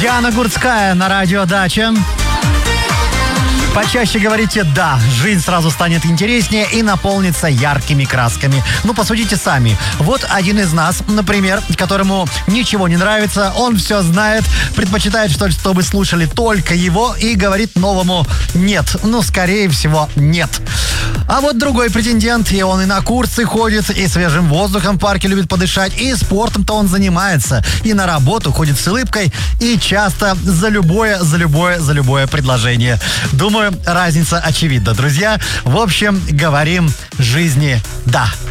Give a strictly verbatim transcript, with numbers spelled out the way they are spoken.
Диана Гурцкая на радио «Дача». Почаще говорите «да», жизнь сразу станет интереснее и наполнится яркими красками. Ну, посудите сами. Вот один из нас, например, которому ничего не нравится, он все знает, предпочитает, что, чтобы слушали только его, и говорит новому «нет». Ну, скорее всего, «нет». А вот другой претендент, и он и на курсы ходит, и свежим воздухом в парке любит подышать, и спортом-то он занимается, и на работу ходит с улыбкой, и часто за любое, за любое, за любое предложение. Думаю, разница очевидна, друзья. В общем, говорим жизни «да».